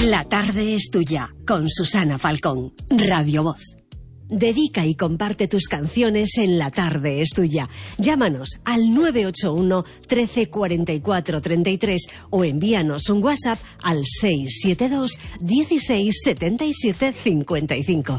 La tarde es tuya, con Susana Falcón, Radio Voz. Dedica y comparte tus canciones en La tarde es tuya. Llámanos al 981 13 44 33 o envíanos un WhatsApp al 672 16 77 55.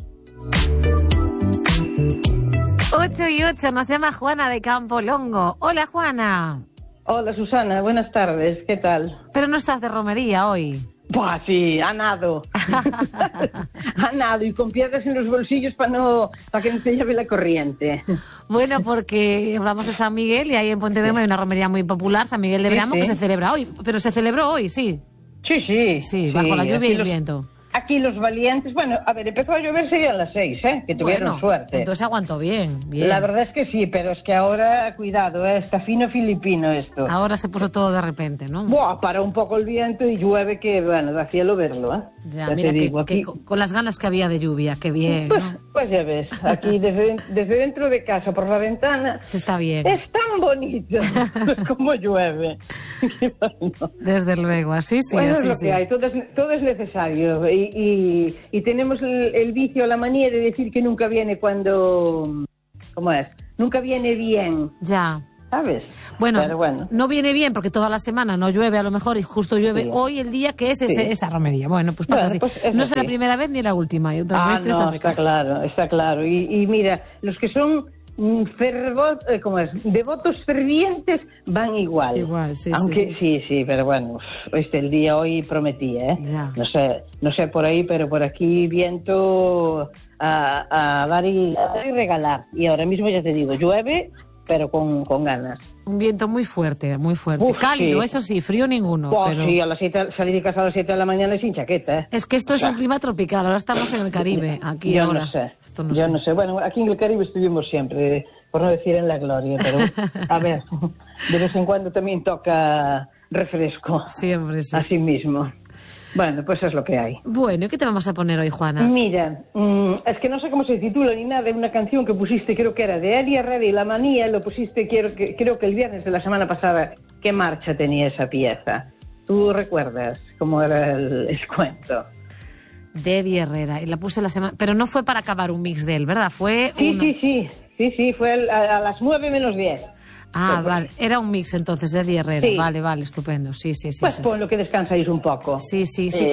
8:08, nos llama Juana de Campolongo. Hola, Juana. Hola, Susana, buenas tardes, ¿qué tal? Pero no estás de romería hoy. Pues sí, a nado. A nado y con piedras en los bolsillos para que no se lleve la corriente. Bueno, porque hablamos de San Miguel y ahí en Pontedera hay una romería muy popular, San Miguel de Bramo, que se celebra hoy. Pero se celebró hoy, sí. Sí, bajo la lluvia y el viento. Aquí los valientes, bueno, a ver, empezó a llover serían las 6, que tuvieron suerte. Entonces aguantó bien. La verdad es que sí, pero es que ahora, cuidado, está fino filipino esto. Ahora se puso todo de repente, ¿no? Buah, paró un poco el viento y llueve que, bueno, da cielo verlo, Ya mira, te digo, aquí... con las ganas que había de lluvia, qué bien, ¿no? Pues ya ves, aquí desde dentro de casa, por la ventana... Se está bien. Es tan bonito como llueve. Bueno. Desde luego, así sí, bueno, así es lo que hay, todo es necesario. Y tenemos el vicio, la manía de decir que nunca viene cuando... ¿Cómo es? Nunca viene bien. Ya. ¿Sabes? Bueno, no viene bien porque toda la semana no llueve a lo mejor y justo llueve hoy el día que es esa romería. Bueno, pues pasa así. Pues no es la primera vez ni la última. Y otras veces no, está claro. Y mira, los que son devotos fervientes van igual. Igual, sí. Aunque sí, pero bueno, el día hoy prometía, Ya. No sé por ahí, pero por aquí viento a dar y regalar. Y ahora mismo ya te digo, llueve, pero con ganas. Un viento muy fuerte. Cálido, eso sí, frío ninguno. Pero... Sí, salir de casa a las 7 de la mañana sin chaqueta. Es que esto es un clima tropical, ahora estamos en el Caribe, aquí yo ahora. No sé. Yo no sé. Bueno, aquí en el Caribe estuvimos siempre, por no decir en la gloria, pero a ver, de vez en cuando también toca refresco. Siempre, sí. Así mismo. Bueno, pues es lo que hay. Bueno, ¿y qué te vamos a poner hoy, Juana? Mira, es que no sé cómo se titula ni nada, una canción que pusiste, creo que era de Eddie Herrera y La Manía, lo pusiste creo que el viernes de la semana pasada. ¿Qué marcha tenía esa pieza? ¿Tú recuerdas cómo era el cuento? De Eddie Herrera, y la puse la semana... Pero no fue para acabar un mix de él, ¿verdad? Fue Sí, fue a las 9 menos 10. Ah, vale. Era un mix entonces de Eddie Herrera. Sí. Vale, estupendo. Sí. Pues pon lo que descansáis un poco. Sí.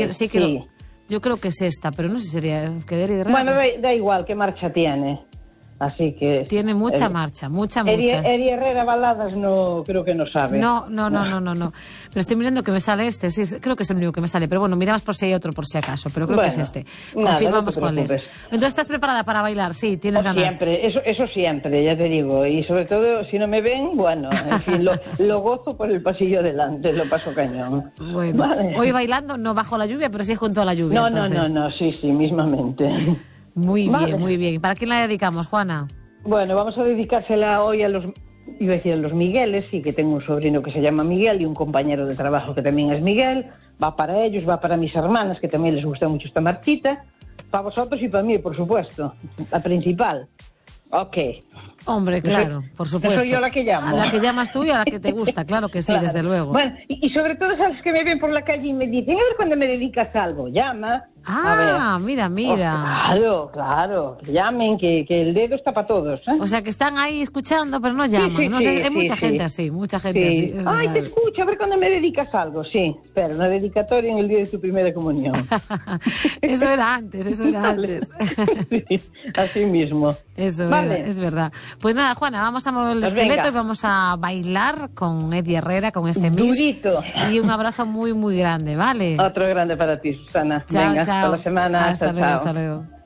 Yo creo que es esta, pero no sé si sería que de Eddie Herrera. Bueno, da igual qué marcha tiene. Así que... Tiene mucha marcha. Eddie Herrera baladas no, creo que no sabe. No. Pero estoy mirando que me sale este, sí, creo que es el único que me sale. Pero bueno, miramos por si hay otro, por si acaso. Pero creo que es este. Confirmamos cuál es. Entonces, ¿estás preparada para bailar? Sí, tienes ganas. Siempre, eso siempre, ya te digo. Y sobre todo, si no me ven, bueno, en fin, lo gozo por el pasillo delante, lo paso cañón. Bueno, vale. Hoy bailando, no bajo la lluvia, pero sí junto a la lluvia. No, sí, mismamente. Muy bien. ¿Para quién la dedicamos, Juana? Bueno, vamos a dedicársela hoy a los Migueles, sí, que tengo un sobrino que se llama Miguel y un compañero de trabajo que también es Miguel. Va para ellos, va para mis hermanas, que también les gusta mucho esta marchita. Para vosotros y para mí, por supuesto. La principal. Ok. Hombre, claro, por supuesto. Soy yo la que llamo. A la que llamas tú y a la que te gusta, claro que sí, claro. Desde luego. Bueno, y sobre todo, ¿sabes? Que me ven por la calle y me dicen, a ver cuando me dedicas algo, llama. Ah, mira. Oh, claro, llamen, que el dedo está para todos. O sea, que están ahí escuchando, pero no llaman. Sí, no sé, hay mucha gente así. Ay, te escucho, a ver cuando me dedicas algo. Sí, espera, una dedicatoria en el día de tu primera comunión. Eso era antes. Sí, así mismo. Eso vale. Es verdad. Pues nada, Juana, vamos a mover el esqueleto y vamos a bailar con Eddie Herrera, con este mix. Durito. Y un abrazo muy, muy grande, ¿vale? Otro grande para ti, Susana. Chao, venga, chao. hasta la semana. Hasta luego.